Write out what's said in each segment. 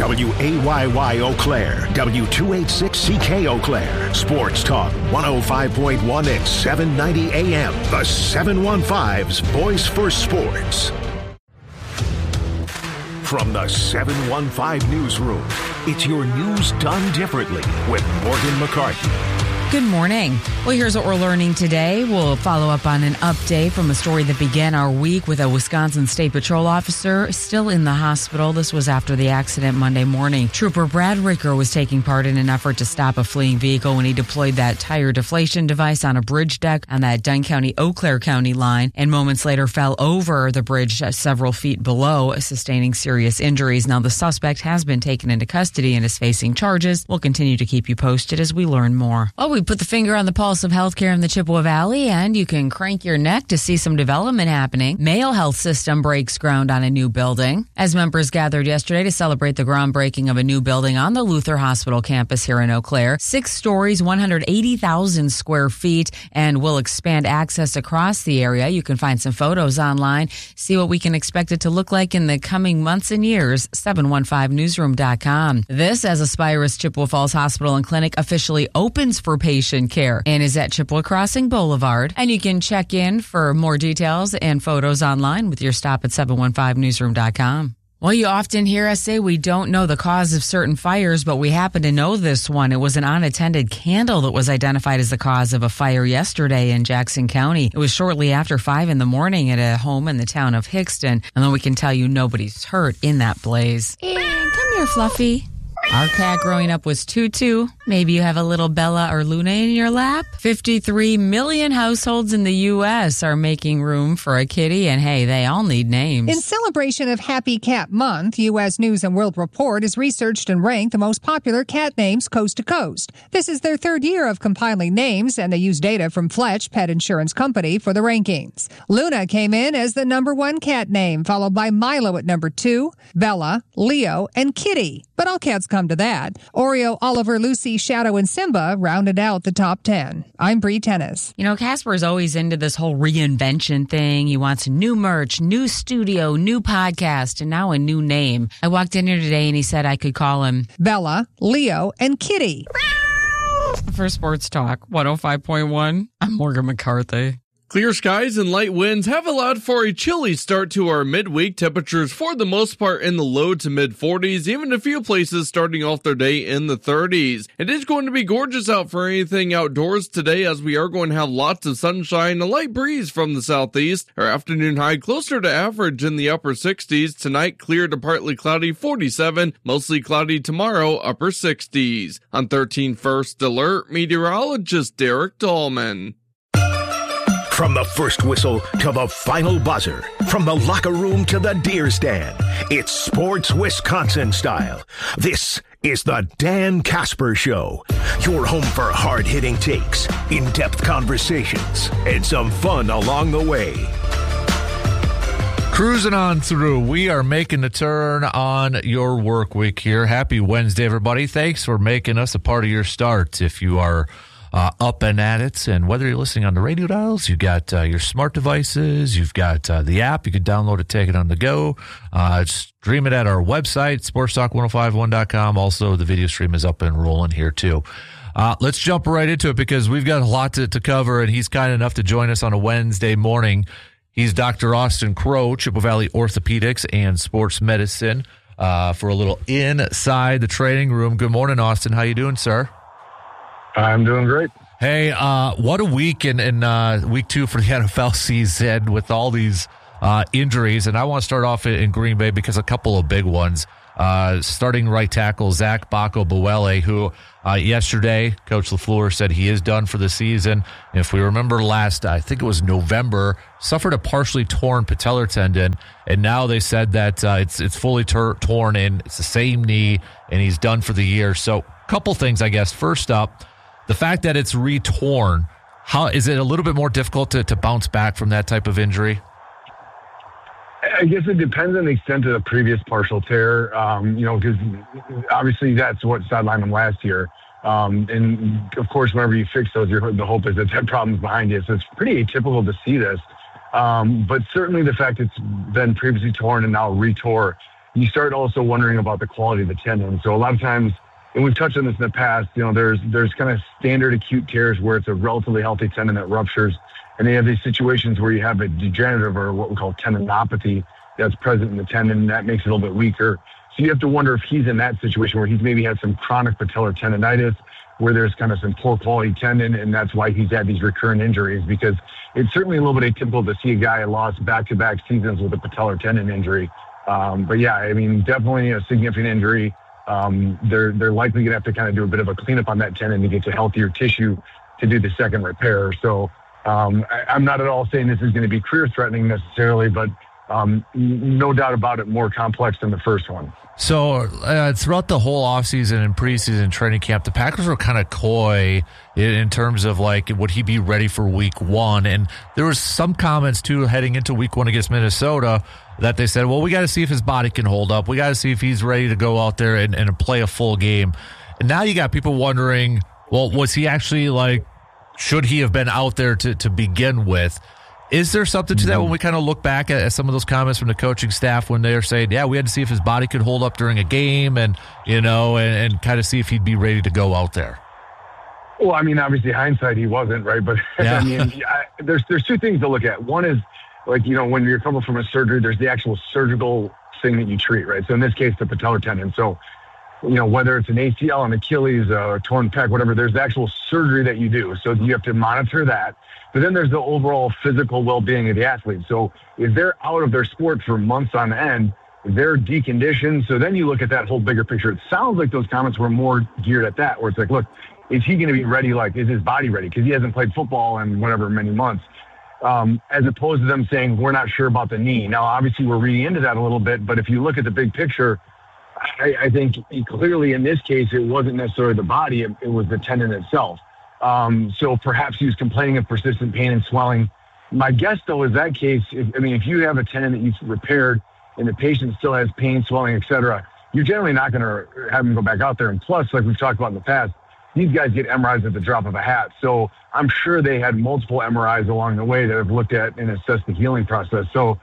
WAYY Eau Claire, W286CK Eau Claire, Sports Talk 105.1 and 790 AM. The 715's Voice for Sports. From the 715 Newsroom, it's your news done differently with Morgan McCarthy. Good morning. Well, here's what we're learning today. We'll follow up on an update from a story that began our week with a Wisconsin State Patrol officer still in the hospital. This was after the accident Monday morning. Trooper Brad Ricker was taking part in an effort to stop a fleeing vehicle when he deployed that tire deflation device on a bridge deck on that Dunn County-Eau Claire County line, and moments later fell over the bridge several feet below, sustaining serious injuries. Now, the suspect has been taken into custody and is facing charges. We'll continue to keep you posted as we learn more. Well, we put the finger on the pulse of healthcare in the Chippewa Valley, and you can crank your neck to see some development happening. Mayo Health System breaks ground on a new building. As members gathered yesterday to celebrate the groundbreaking of a new building on the Luther Hospital campus here in Eau Claire. 6 stories, 180,000 square feet, and will expand access across the area. You can find some photos online, see what we can expect it to look like in the coming months and years. 715newsroom.com. This as Aspirus Chippewa Falls Hospital and Clinic officially opens for patient care and is at Chippewa Crossing Boulevard. And you can check in for more details and photos online with your stop at 715newsroom.com. Well, you often hear us say we don't know the cause of certain fires, but we happen to know this one. It was an unattended candle that was identified as the cause of a fire yesterday in Jackson County. It was shortly after 5 in the morning at a home in the town of Hickston. And then we can tell you nobody's hurt in that blaze. And come here, Fluffy. Our cat growing up was Tutu. Maybe you have a little Bella or Luna in your lap. 53 million households in the U.S. are making room for a kitty, and hey, they all need names. In celebration of Happy Cat Month, U.S. News & World Report has researched and ranked the most popular cat names coast to coast. This is their 3rd year of compiling names, and they use data from Fletch Pet Insurance Company for the rankings. Luna came in as the number 1 cat name, followed by Milo at number 2, Bella, Leo, and Kitty. But all cats come to that. Oreo, Oliver, Lucy, Shadow, and Simba rounded out the top 10. I'm Bree Tennis. You know, Casper's always into this whole reinvention thing. He wants new merch, new studio, new podcast, and now a new name. I walked in here today and he said I could call him Bella, Leo, and Kitty. For Sports Talk 105.1, I'm Morgan McCarthy. Clear skies and light winds have allowed for a chilly start to our midweek. Temperatures for the most part in the low to mid 40s, even a few places starting off their day in the 30s. It is going to be gorgeous out for anything outdoors today, as we are going to have lots of sunshine, a light breeze from the southeast. Our afternoon high closer to average in the upper 60s. Tonight, clear to partly cloudy 47, mostly cloudy tomorrow, upper 60s. On 13 First Alert, meteorologist Derek Dahlman. From the first whistle to the final buzzer, from the locker room to the deer stand, it's Sports Wisconsin style. This is the Dan Casper Show, your home for hard-hitting takes, in-depth conversations, and some fun along the way. Cruising on through. We are making the turn on your work week here. Happy Wednesday, everybody. Thanks for making us a part of your start. If you are up and at it, and whether you're listening on the radio dials, you've got your smart devices, you've got the app, you can download it, take it on the go, stream it at our website, sportstalk1051.com. Also, the video stream is up and rolling here too. Let's jump right into it because we've got a lot to cover, and he's kind enough to join us on a Wednesday morning. He's Dr. Austin Crowe, Chippewa Valley Orthopedics and Sports Medicine, for a little inside the training room. Good morning, Austin. How you doing, sir? I'm doing great. Hey, what a week in week 2 for the NFL season with all these injuries. And I want to start off in Green Bay because a couple of big ones. Starting right tackle Zach Bako-Buele, who yesterday, Coach LaFleur said he is done for the season. If we remember last, I think it was November, suffered a partially torn patellar tendon, and now they said that it's fully torn in. It's the same knee, and he's done for the year. So a couple things, I guess. First up, the fact that it's re-torn, how is it a little bit more difficult to bounce back from that type of injury? I guess it depends on the extent of the previous partial tear, because obviously that's what sidelined him last year. And, of course, whenever you fix those, the hope is that that problem's behind you. So it's pretty atypical to see this. But certainly the fact it's been previously torn and now retore you start also wondering about the quality of the tendon. So a lot of times, and we've touched on this in the past, there's kind of standard acute tears where it's a relatively healthy tendon that ruptures. And they have these situations where you have a degenerative or what we call tendinopathy that's present in the tendon, and that makes it a little bit weaker. So you have to wonder if he's in that situation where he's maybe had some chronic patellar tendonitis, where there's kind of some poor quality tendon, and that's why he's had these recurrent injuries, because it's certainly a little bit atypical to see a guy lost back-to-back seasons with a patellar tendon injury. But yeah, I mean, definitely a significant injury. They're likely going to have to kind of do a bit of a cleanup on that tendon to get to healthier tissue to do the second repair. So I'm not at all saying this is going to be career-threatening necessarily, but no doubt about it, more complex than the first one. So throughout the whole offseason and preseason training camp, the Packers were kind of coy in terms of, like, would he be ready for week one? And there was some comments, too, heading into week one against Minnesota that they said, well, we got to see if his body can hold up. We got to see if he's ready to go out there and play a full game. And now you got people wondering, well, was he actually, like, should he have been out there to begin with? Is there something to that when we kind of look back at some of those comments from the coaching staff when they're saying, yeah, we had to see if his body could hold up during a game and kind of see if he'd be ready to go out there? Well, I mean, obviously hindsight, he wasn't, right? But yeah. I mean, there's two things to look at. One is, like, when you're coming from a surgery, there's the actual surgical thing that you treat, right? So in this case, the patellar tendon. So, whether it's an ACL, an Achilles, a torn pec, whatever, there's the actual surgery that you do. So you have to monitor that. But then there's the overall physical well-being of the athlete. So if they're out of their sport for months on end, they're deconditioned. So then you look at that whole bigger picture. It sounds like those comments were more geared at that, where it's like, look, is he going to be ready? Like, is his body ready? Because he hasn't played football in whatever many months. As opposed to them saying, we're not sure about the knee. Now, obviously, we're reading into that a little bit, but if you look at the big picture, I think clearly in this case, it wasn't necessarily the body, it was the tendon itself. So perhaps he was complaining of persistent pain and swelling. My guess, though, is that case, if you have a tendon that you've repaired and the patient still has pain, swelling, et cetera, you're generally not going to have him go back out there. And plus, like we've talked about in the past, these guys get MRIs at the drop of a hat. So I'm sure they had multiple MRIs along the way that have looked at and assessed the healing process. So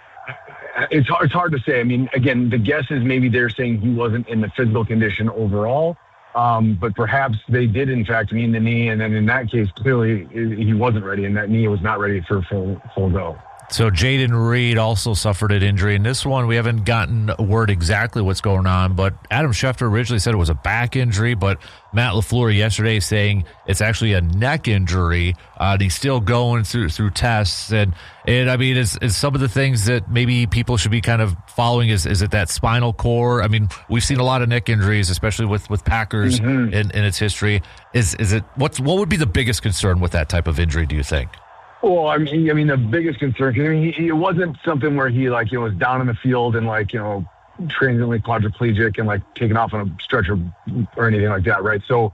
it's hard to say. I mean, again, the guess is maybe they're saying he wasn't in the physical condition overall. But perhaps they did, in fact, mean the knee. And then in that case, clearly he wasn't ready, and that knee was not ready for full go. So Jayden Reed also suffered an injury. In this one, we haven't gotten word exactly what's going on, but Adam Schefter originally said it was a back injury, but Matt LaFleur yesterday saying it's actually a neck injury. And he's still going through tests. And I mean, is some of the things that maybe people should be kind of following, is it that spinal cord? I mean, we've seen a lot of neck injuries, especially with Packers in its history. Is it what would be the biggest concern with that type of injury, do you think? Well, I mean, the biggest concern, because it wasn't something where he was down in the field and transiently quadriplegic and taken off on a stretcher or anything like that, right? So,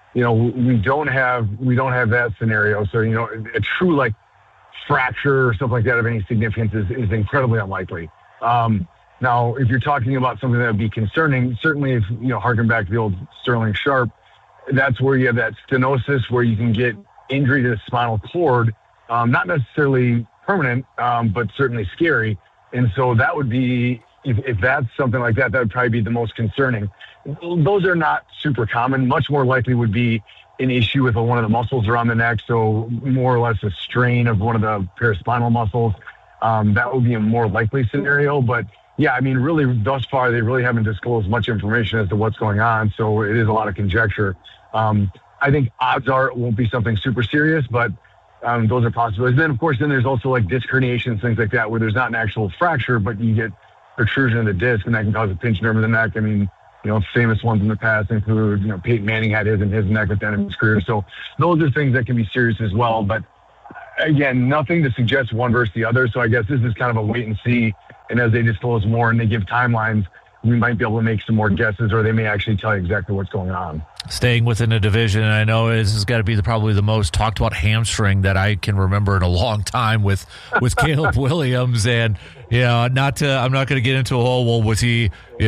we don't have that scenario. So, a true fracture or stuff like that of any significance is incredibly unlikely. Now, if you're talking about something that would be concerning, certainly if harken back to the old Sterling Sharp, that's where you have that stenosis where you can get injury to the spinal cord. Not necessarily permanent, but certainly scary. And so that would be, if that's something like that, that would probably be the most concerning. Those are not super common. Much more likely would be an issue with one of the muscles around the neck, so more or less a strain of one of the paraspinal muscles. That would be a more likely scenario. But, yeah, I mean, really, thus far, they really haven't disclosed much information as to what's going on, so it is a lot of conjecture. I think odds are it won't be something super serious, but those are possibilities. Then, of course, there's also disc herniations, things like that, where there's not an actual fracture, but you get protrusion of the disc, and that can cause a pinched nerve in the neck. I mean, famous ones in the past include, Peyton Manning had his in his neck at the end of his career. So those are things that can be serious as well. But again, nothing to suggest one versus the other. So I guess this is kind of a wait and see. And as they disclose more and they give timelines, we might be able to make some more guesses, or they may actually tell you exactly what's going on. Staying within the division, and I know this has got to be probably the most talked about hamstring that I can remember in a long time with Caleb Williams. And I'm not going to get into a whole, well, was he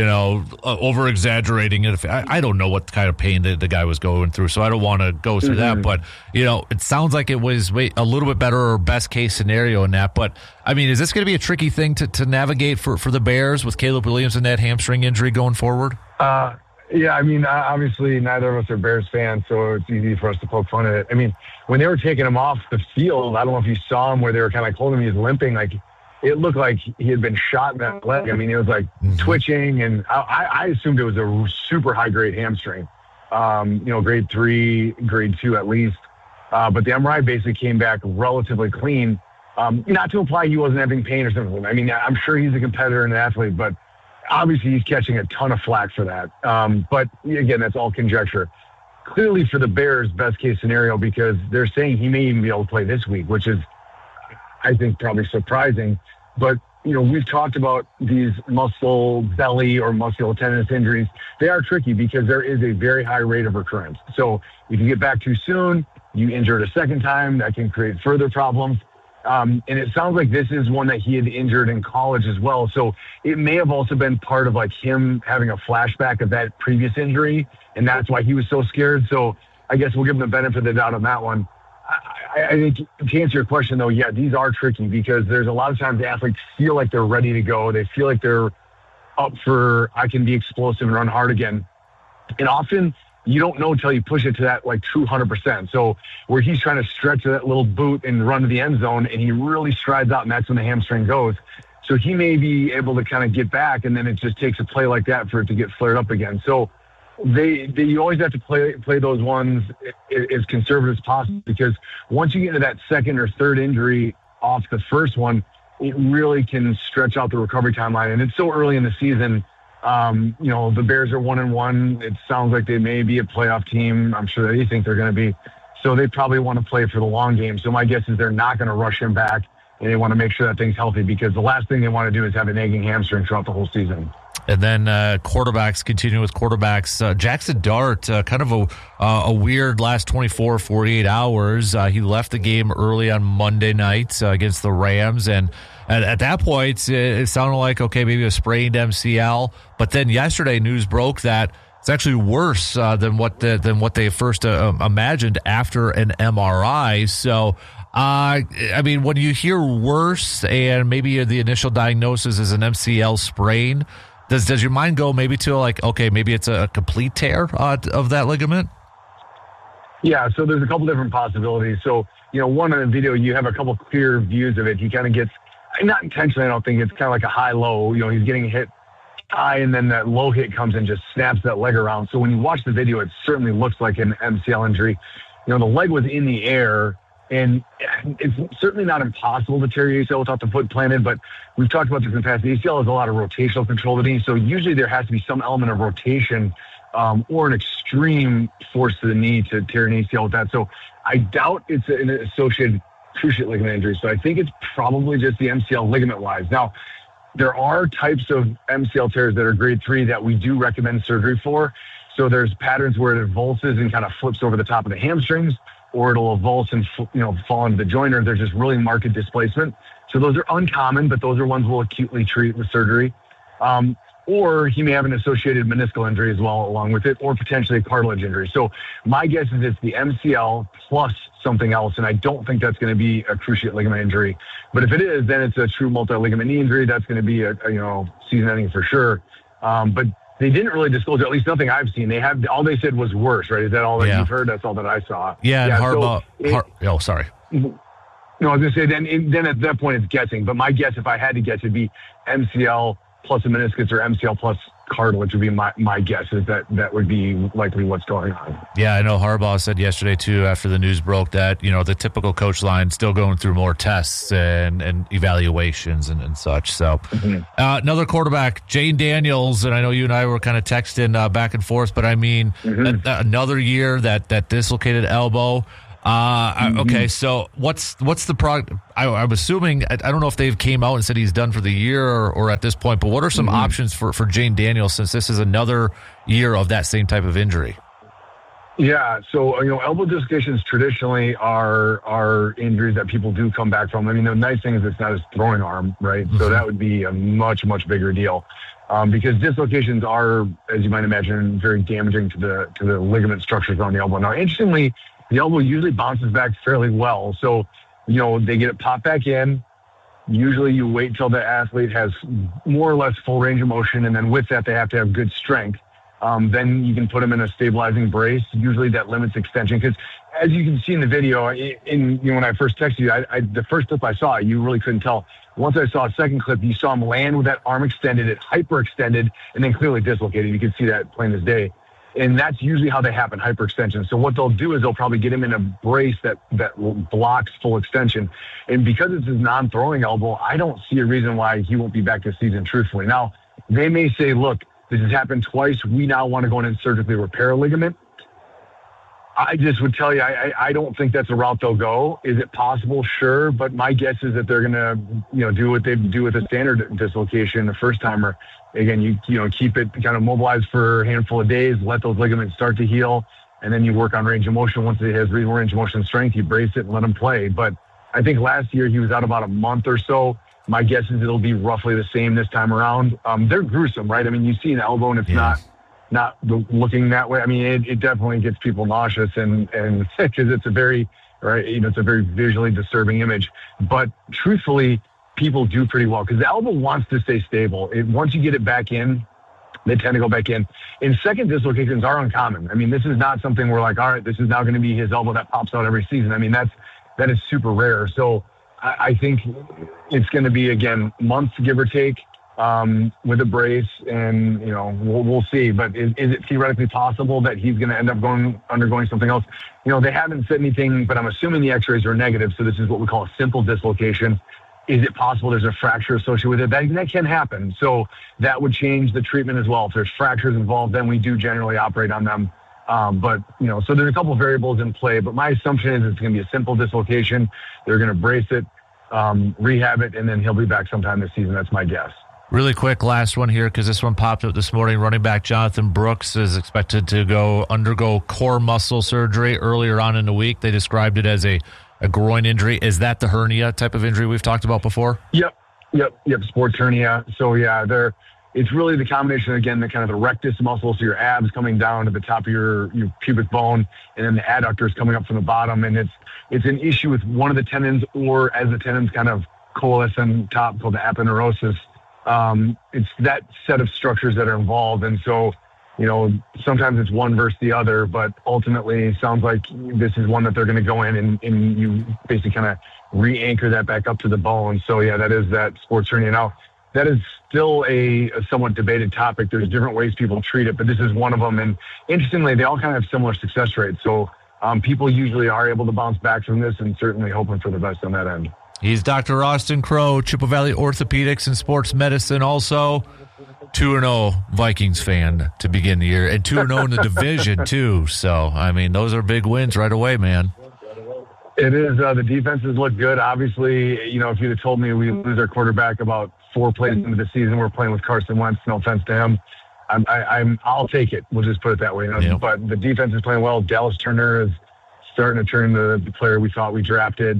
over exaggerating it? I don't know what kind of pain the guy was going through, so I don't want to go through that. But it sounds like it was a little bit better or best case scenario in that. But I mean, is this going to be a tricky thing to navigate for the Bears with Caleb Williams and that hamstring injury going forward? Yeah, I mean, obviously neither of us are Bears fans, so it's easy for us to poke fun at it. I mean, when they were taking him off the field, I don't know if you saw him where they were kind of like holding him, he was limping. Like, it looked like he had been shot in that leg. I mean, he was like twitching, and I assumed it was a super high-grade hamstring, grade 3, grade 2 at least. But the MRI basically came back relatively clean. Not to imply he wasn't having pain or something. I mean, I'm sure he's a competitor and an athlete, but obviously he's catching a ton of flack for that. But again, that's all conjecture. Clearly for the Bears, best case scenario, because they're saying he may even be able to play this week, which is, I think, probably surprising. But, we've talked about these muscle belly or muscular tendinous injuries. They are tricky because there is a very high rate of recurrence. So if you get back too soon, you injure it a second time, that can create further problems. And it sounds like this is one that he had injured in college as well. So it may have also been part of like him having a flashback of that previous injury, and that's why he was so scared. So I guess we'll give him the benefit of the doubt on that one. I think to answer your question, though, yeah, these are tricky because there's a lot of times the athletes feel like they're ready to go. They feel like they're up for, I can be explosive and run hard again. And often you don't know until you push it to that like true 100%. So where he's trying to stretch that little boot and run to the end zone, and he really strides out, and that's when the hamstring goes. So he may be able to kind of get back, and then it just takes a play like that for it to get flared up again. So you always have to play those ones as conservative as possible, because once you get into that second or third injury off the first one, it really can stretch out the recovery timeline. And it's so early in the season. The Bears are 1-1. It sounds like they may be a playoff team. I'm sure they think they're going to be. So they probably want to play for the long game. So my guess is they're not going to rush him back, and they want to make sure that thing's healthy, because the last thing they want to do is have a nagging hamstring throughout the whole season. And then quarterbacks, continuing with quarterbacks. Jackson Dart, kind of a weird last 24, 48 hours. He left the game early on Monday night against the Rams, and at that point, it sounded like, okay, maybe a sprained MCL. But then yesterday, news broke that it's actually worse than what they first imagined after an MRI. So, I mean, when you hear worse and maybe the initial diagnosis is an MCL sprain, does your mind go maybe to like, okay, maybe it's a complete tear of that ligament? Yeah, so there's a couple different possibilities. So, one on the video, you have a couple clear views of it. He kind of gets, not intentionally, I don't think, it's kind of like a high-low. He's getting hit high, and then that low hit comes and just snaps that leg around. So when you watch the video, it certainly looks like an MCL injury. The leg was in the air, and it's certainly not impossible to tear your ACL without the foot planted, but we've talked about this in the past. The ACL has a lot of rotational control of the knee, so usually there has to be some element of rotation or an extreme force to the knee to tear an ACL with that. So I doubt it's an associated cruciate ligament injury. So I think it's probably just the MCL ligament-wise. Now, there are types of MCL tears that are grade 3 that we do recommend surgery for. So there's patterns where it avulses and kind of flips over the top of the hamstrings, or it'll avulse and fall into the joint, or there's just really marked displacement. So those are uncommon, but those are ones we'll acutely treat with surgery. Or he may have an associated meniscal injury as well along with it, or potentially a cartilage injury. So my guess is it's the MCL plus something else, and I don't think that's going to be a cruciate ligament injury. But if it is, then it's a true multi-ligament knee injury. That's going to be a season-ending for sure. But they didn't really disclose, or at least nothing I've seen. All they said was worse, right? Is that all that you've heard? That's all that I saw. Yeah, and Harbaugh. Sorry. No, I was going to say, then at that point it's guessing. But my guess, if I had to guess, it'd be MCL plus a meniscus or MCL plus cartilage would be my guess, is that would be likely what's going on. Yeah, I know Harbaugh said yesterday, too, after the news broke that, the typical coach line still going through more tests and evaluations and such. So another quarterback, Jane Daniels, and I know you and I were kind of texting back and forth, but I mean, another year that dislocated elbow. Okay, so what's the product? I'm assuming, I don't know if they've came out and said he's done for the year or at this point, but what are some options for Jane Daniels, since this is another year of that same type of injury? Yeah, so elbow dislocations traditionally are injuries that people do come back from. I mean, the nice thing is it's not his throwing arm, right? So that would be a much bigger deal, because dislocations are, as you might imagine, very damaging to the ligament structures on the elbow. Now, interestingly, the elbow usually bounces back fairly well. So they get it popped back in. Usually, you wait till the athlete has more or less full range of motion, and then with that, they have to have good strength. Then you can put them in a stabilizing brace. Usually that limits extension because, as you can see in the video, when I first texted you, the first clip I saw, you really couldn't tell. Once I saw a second clip, you saw him land with that arm extended, it hyperextended, and then clearly dislocated. You can see that plain as day. And that's usually how they happen, hyperextension. So what they'll do is they'll probably get him in a brace that blocks full extension. And because it's his non-throwing elbow, I don't see a reason why he won't be back this season, truthfully. Now, they may say, look, this has happened twice. We now want to go in and surgically repair a ligament. I just would tell you, I don't think that's a route they'll go. Is it possible? Sure. But my guess is that they're going to, do what they do with a standard dislocation the first timer. Again, you keep it kind of mobilized for a handful of days, let those ligaments start to heal, and then you work on range of motion. Once it has reasonable range of motion strength, you brace it and let him play. But I think last year he was out about a month or so. My guess is it'll be roughly the same this time around. They're gruesome, right? I mean, you see an elbow and it's not looking that way. I mean, it definitely gets people nauseous and because it's a very, right, it's a very visually disturbing image. But truthfully, people do pretty well because the elbow wants to stay stable. Once you get it back in, they tend to go back in. And second dislocations are uncommon. I mean, this is not something we're like, all right, this is now going to be his elbow that pops out every season. I mean, that is super rare. So I think it's going to be, again, months, give or take, with a brace, and, we'll see. But is it theoretically possible that he's going to end up undergoing something else? They haven't said anything, but I'm assuming the x-rays are negative. So this is what we call a simple dislocation. Is it possible there's a fracture associated with it? That can happen. So that would change the treatment as well. If there's fractures involved, then we do generally operate on them. But so there's a couple of variables in play, but my assumption is it's going to be a simple dislocation. They're going to brace it, rehab it, and then he'll be back sometime this season. That's my guess. Really quick, last one here, because this one popped up this morning. Running back Jonathan Brooks is expected to undergo core muscle surgery earlier on in the week. They described it as a groin injury. Is that the hernia type of injury we've talked about before? Yep. Sports hernia. So yeah, it's really the combination, again, the kind of the rectus muscle, so your abs coming down to the top of your pubic bone, and then the adductors coming up from the bottom. And it's an issue with one of the tendons, or as the tendons kind of coalesce on top, called the aponeurosis. It's that set of structures that are involved. And so, sometimes it's one versus the other, but ultimately it sounds like this is one that they're going to go in and you basically kind of re-anchor that back up to the bone. So yeah, that is that sports hernia. Now, that is still a somewhat debated topic. There's different ways people treat it, but this is one of them. And interestingly, they all kind of have similar success rates. So people usually are able to bounce back from this, and certainly hoping for the best on that end. He's Dr. Austin Crowe, Chippewa Valley Orthopedics and Sports Medicine. Also, 2-0 Vikings fan to begin the year, and 2-0 in the division, too. So, I mean, those are big wins right away, man. It is. The defenses look good. Obviously, if you'd have told me we lose our quarterback about 4 plays into the season, we're playing with Carson Wentz, no offense to him, I'll take it. We'll just put it that way. Yep. But the defense is playing well. Dallas Turner is starting to turn the player we thought we drafted.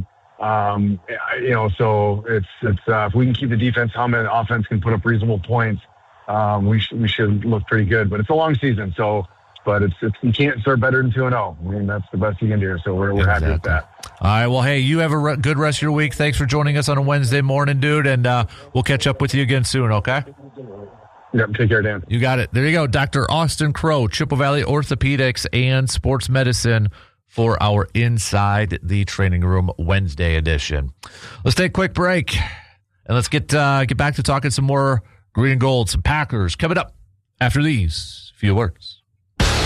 So it's if we can keep the defense humming, the offense can put up reasonable points, we should look pretty good. But it's a long season, but you can't start better than 2-0. I mean, that's the best you can do. So we're happy with that. All right. Well, hey, you have a good rest of your week. Thanks for joining us on a Wednesday morning, dude. And we'll catch up with you again soon. Okay. Yep. Take care, Dan. You got it. There you go. Dr. Austin Crowe, Chippewa Valley Orthopedics and Sports Medicine, for our Inside the Training Room Wednesday edition. Let's take a quick break, and let's get back to talking some more green and gold, some Packers coming up after these few words.